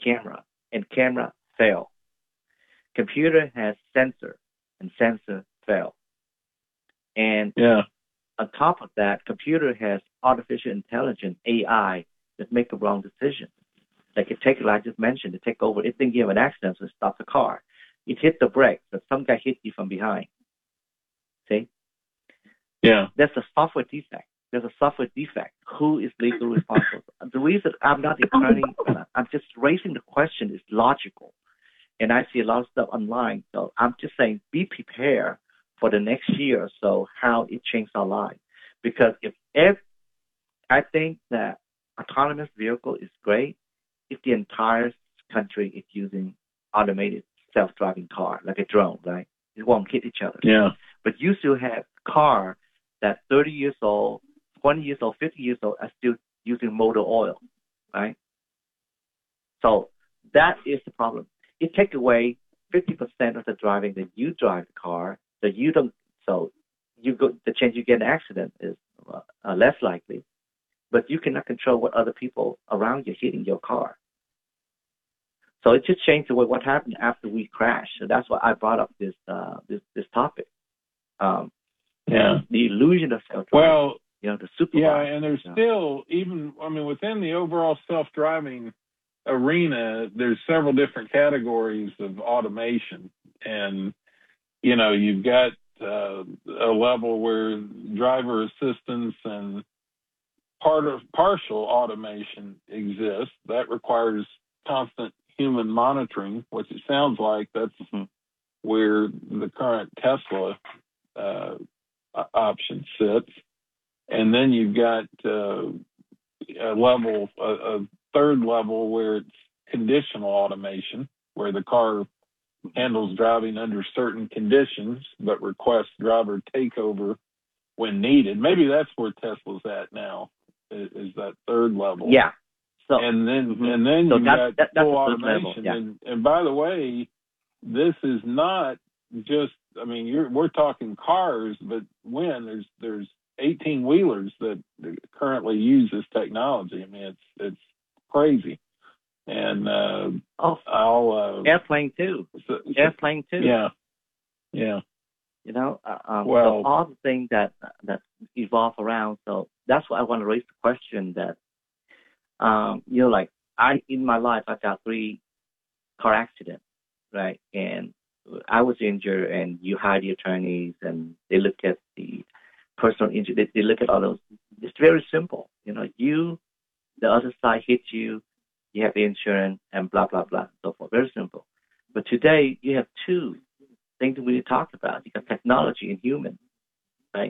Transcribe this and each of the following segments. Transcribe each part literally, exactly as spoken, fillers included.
camera, and camera fail. Computer has sensor, and sensor fail. And yeah. on top of that, computer has artificial intelligence, A I, that make a wrong decision. Like it take, like I just mentioned, to take over. It think you have an accident, so it stops the car. It hit the brake, but some guy hit you from behind. See? Yeah. That's a software defect. There's a software defect. Who is legally responsible? The reason I'm not the attorney, I'm just raising the question is logical. And I see a lot of stuff online. So I'm just saying be prepared for the next year or so how it changed our lives. Because if, if I think that autonomous vehicle is great if the entire country is using automated self-driving car, like a drone, right? It won't hit each other. Yeah. But you still have car that thirty years old, twenty years old, fifty years old are still using motor oil, right? So that is the problem. It takes away fifty percent of the driving that you drive the car, that you don't, so you go, the chance you get an accident is uh, uh, less likely, but you cannot control what other people around you hitting your car. So it just changed the way what happened after we crashed. So that's why I brought up this uh, this this topic. Um, yeah. The illusion of self-driving. Well, you know, the supervisor. Yeah, and there's you know. still, even, I mean, within the overall self-driving arena, there's several different categories of automation. And, you know, you've got uh, a level where driver assistance and part of partial automation exists. That requires constant human monitoring, which it sounds like that's mm-hmm. where the current Tesla uh, option sits. And then you've got uh, a level, a, a third level where it's conditional automation, where the car handles driving under certain conditions, but requests driver takeover when needed. Maybe that's where Tesla's at now, is, is that third level. Yeah. So, and then mm-hmm. and then so you've that, got that, full automation. Yeah. And, and by the way, this is not just, I mean, you're, we're talking cars, but when there's there's eighteen wheelers that currently use this technology. I mean, it's it's crazy. And uh, oh, I'll uh, airplane too. So, airplane too. Yeah, yeah. You know, uh, um, well, so all the things that that evolve around. So that's why I want to raise the question that, um, you know, like I in my life I got three car accidents, right? And I was injured, and you hire the attorneys, and they look at the personal injury. They, they look at all those. It's very simple. You know, you, the other side hits you, you have the insurance, and blah, blah, blah, and so forth. Very simple. But today, you have two things that we talked about. You got technology and human, right?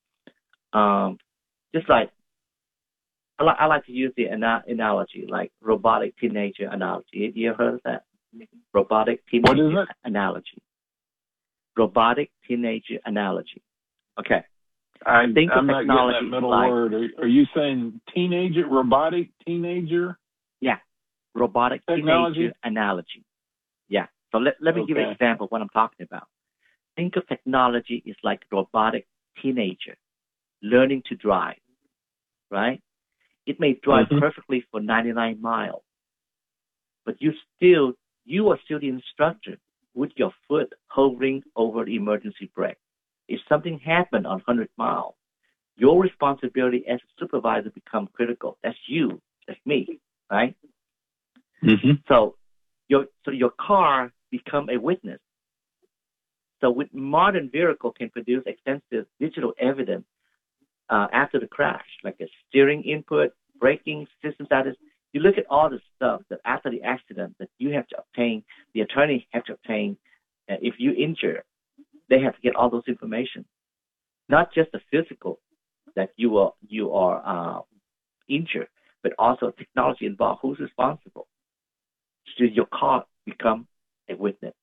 Um, just like, I, li- I like to use the ana- analogy, like robotic teenager analogy. You ever heard of that? Robotic teenager analogy. Robotic teenager analogy. Okay. I, think I'm of not getting that middle like, word. Are, are you saying teenager, robotic teenager? Yeah, robotic technology? Teenager analogy. Yeah. So let, let me okay. give you an example of what I'm talking about. Think of technology is like a robotic teenager learning to drive, right? It may drive mm-hmm. perfectly for ninety-nine miles, but you still, you are still the instructor with your foot hovering over the emergency brake. If something happened on one hundred miles, your responsibility as a supervisor becomes critical. That's you. That's me, right? Mm-hmm. So your so your car become a witness. So with modern vehicle can produce extensive digital evidence uh, after the crash, like a steering input, braking system status. You look at all the stuff that after the accident that you have to obtain, the attorney have to obtain. Uh, if you injure, they have to get all those information, not just the physical that you are you are uh, injured, but also technology involved. Who's responsible? Should your car become a witness?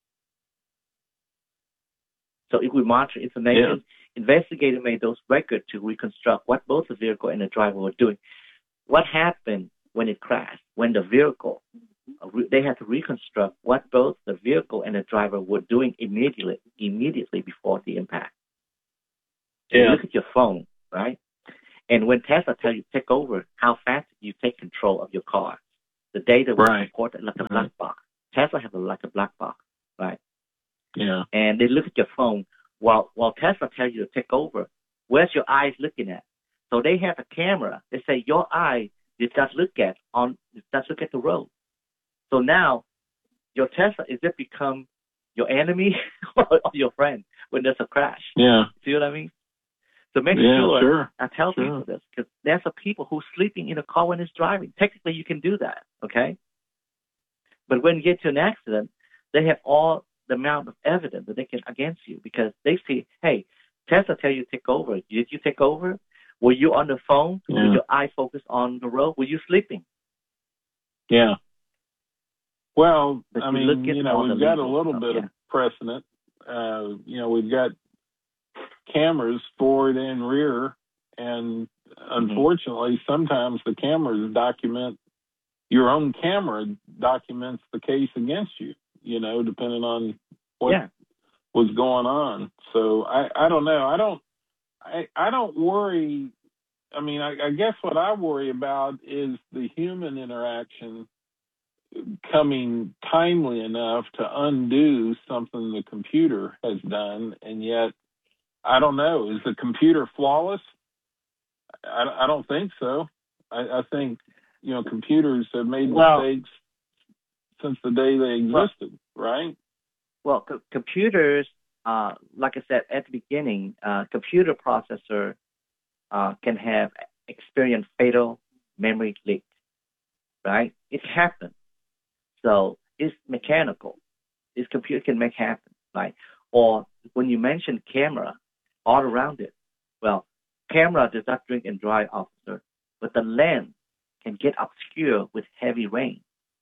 So if we monitor information, yeah. investigator made those records to reconstruct what both the vehicle and the driver were doing. What happened when it crashed? When the vehicle, they had to reconstruct what both the vehicle and the driver were doing immediately, immediately before the impact. Yeah. You look at your phone, right? And when Tesla tell you take over, how fast you take control of your car, The data will Right. report it like a Right. black box. Tesla has a, like a black box, right? Yeah. And they look at your phone while while Tesla tells you to take over. Where's your eyes looking at? So they have a camera. They say your eye did not look at on did not look at the road. So now your Tesla is it become your enemy or your friend when there's a crash? Yeah. See what I mean? So make Yeah, sure sure. I tell Sure. people this because there's a people who's sleeping in a car when it's driving. Technically, you can do that, okay? But when you get to an accident, they have all the amount of evidence that they can against you because they see, hey, Tesla tell you to take over. Did you take over? Were you on the phone? Yeah. With your eye focused on the road? Were you sleeping? Yeah. Well, But I you mean, look at you know, all the we've got a legal little stuff, bit yeah. of precedent. Uh, you know, we've got cameras forward and rear, and unfortunately, sometimes the cameras document your own camera documents the case against you. You know, depending on what Yeah. was going on. So I, I don't know. I don't. I, I don't worry. I mean, I, I guess what I worry about is the human interaction coming timely enough to undo something the computer has done, and yet I don't know. Is the computer flawless? I, I don't think so. I, I think you know computers have made Well- mistakes since the day they existed, right? Well, co- computers, uh, like I said at the beginning, uh, computer processor uh, can have experience fatal memory leak, right? It happens. So it's mechanical. This computer can make happen, right? Or when you mention camera, all around it. Well, camera does not drink and drive, officer, but the lens can get obscure with heavy rain.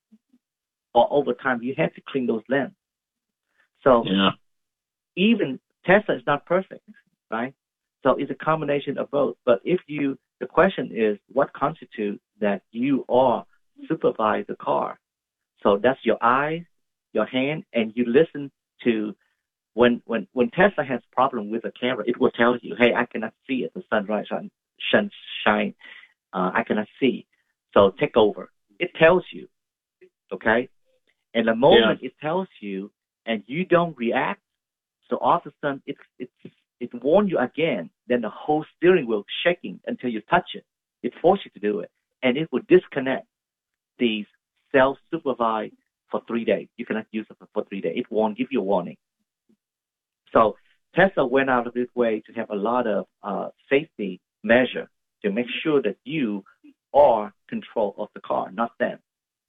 Or over time, you have to clean those lenses. So Yeah. even Tesla is not perfect, right? So it's a combination of both. But if you, the question is, what constitutes that you are supervise the car? So that's your eyes, your hand, and you listen to when when when Tesla has problem with a camera, it will tell you, hey, I cannot see it. The sunrise shine, shine, shine uh, I cannot see. So take over. It tells you, okay? And the moment Yeah. it tells you and you don't react, so all of a sudden it it it warns you again. Then the whole steering wheel shaking until you touch it. It forces you to do it, and it will disconnect these self-supervised for three days. You cannot use it for, for three days. It won't give you a warning. So Tesla went out of its way to have a lot of uh, safety measure to make sure that you are control of the car, not them.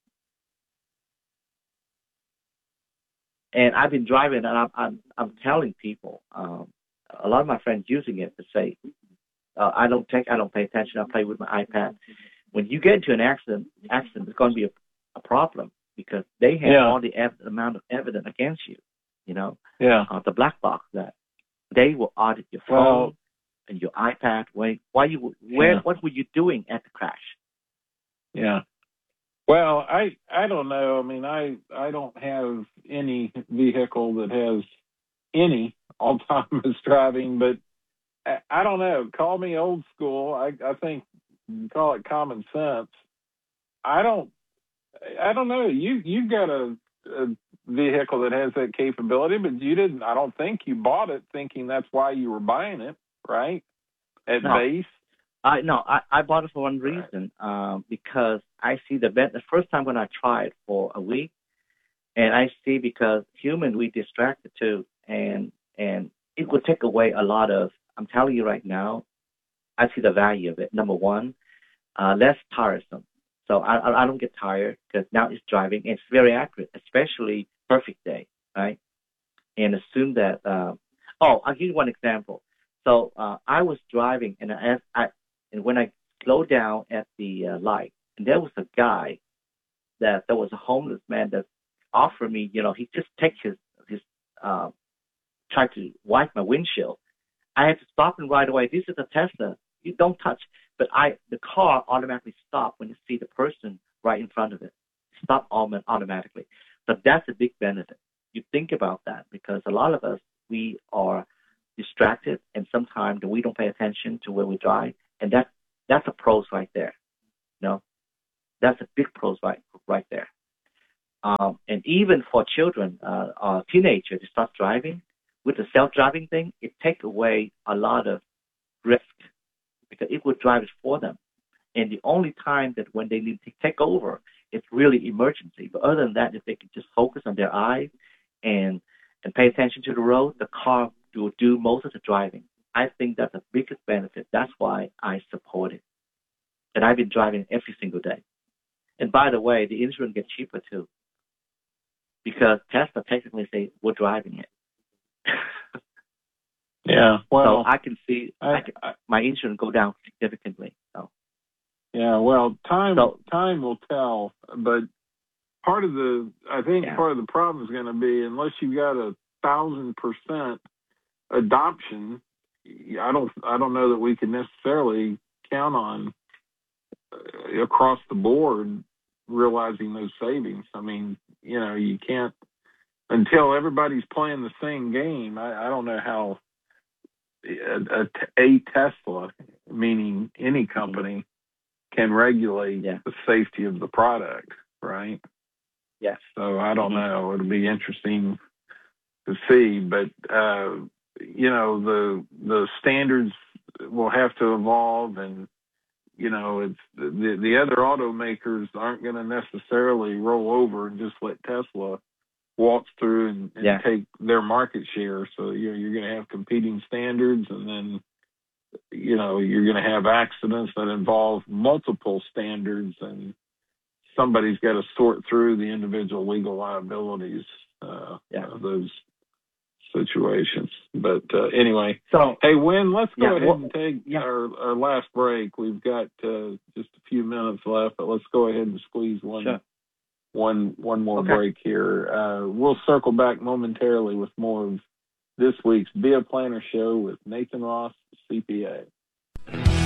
And I've been driving, and I'm I'm, I'm telling people, um, a lot of my friends using it to say, uh, I don't take, I don't pay attention. I play with my iPad. When you get into an accident, accident, it's going to be a, a problem because they have Yeah. all the ev- amount of evidence against you. You know, Yeah. uh, the black box that they will audit your phone Well- and your iPad. Why, why you, where, Yeah. what were you doing at the crash? Yeah. Well, I I don't know. I mean, I I don't have any vehicle that has any autonomous driving, but I, I don't know. Call me old school. I I think call it common sense. I don't I don't know. You you've got a, a vehicle that has that capability, but you didn't. I don't think you bought it thinking that's why you were buying it, right? At No. base. I no, I, I bought it for one reason, um, because I see the ben- the first time when I tried for a week, and I see because human we distracted too, and and it would take away a lot of. I'm telling you right now, I see the value of it. Number one, uh, less tiresome. So I I I don't get tired because now it's driving. And it's very accurate, especially perfect day, right? And assume that. Uh, oh, I'll give you one example. So uh, I was driving, and as I and when I slowed down at the uh, light, and there was a guy that there was a homeless man that offered me, you know, he just take his his uh, tried to wipe my windshield. I had to stop him right away. This is a Tesla. You don't touch. But I the car automatically stopped when you see the person right in front of it. Stop autom- automatically. But that's a big benefit. You think about that because a lot of us we are distracted and sometimes we don't pay attention to where we drive, and that that's a pros right there. You know? That's a big pros right right there. Um, and even for children, uh, uh, teenagers, to start driving with the self-driving thing, it takes away a lot of risk because it would drive it for them. And the only time that when they need to take over, it's really emergency. But other than that, if they could just focus on their eyes and and pay attention to the road, the car will do most of the driving. I think that's the biggest benefit. That's why I support it. And I've been driving every single day. And by the way, the insurance gets cheaper too, because Tesla technically say we're driving it. Yeah, well, so I can see I, I can, I, my insurance go down significantly. So. Yeah, well, time so, time will tell, but part of the I think yeah. part of the problem is going to be unless you've got a thousand percent adoption, I don't I don't know that we can necessarily count on uh, across the board realizing those savings. I mean, you know, you can't until everybody's playing the same game. I, I don't know how a, a, a Tesla, meaning any company, can regulate yeah. the safety of the product, right? Yes. So I don't mm-hmm. know. It'll be interesting to see, but uh, you know, the the standards will have to evolve, and you know, it's the the other automakers aren't going to necessarily roll over and just let Tesla waltz through and, and yeah. take their market share. So you know, you're going to have competing standards, and then you know, you're going to have accidents that involve multiple standards, and somebody's got to sort through the individual legal liabilities uh, yeah. of those situations. But uh, anyway, so hey, Win, let's go yeah, ahead well, and take yeah. our, our last break. We've got uh, just a few minutes left, but let's go ahead and squeeze one sure. one one more okay. break here. Uh, we'll circle back momentarily with more of this week's Be a Planner Show with Nathan Ross, C P A.